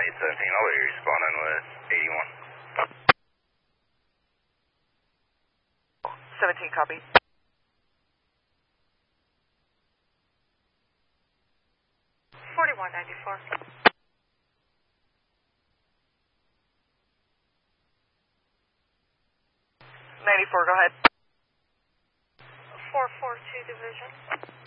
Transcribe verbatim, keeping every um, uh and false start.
eight seventeen, I'll let you responding with eighty-one. seventeen, copy. forty-one ninety-four. ninety-four, go ahead. four four two Division.